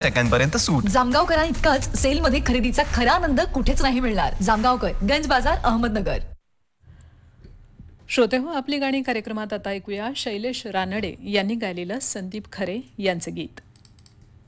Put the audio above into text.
टक्क्यांपर्यंत सूट. जामगावकरां इतकाच सेलमध्ये खरेदीचा खरा आनंद कुठेच नाही मिळणार. जामगावकर, गंज बाजार, अहमदनगर. श्रोते हो, आपली गाणी कार्यक्रमात आता ऐकूया शैलेश रानडे यांनी गायलेलं संदीप खरे यांचं गीत.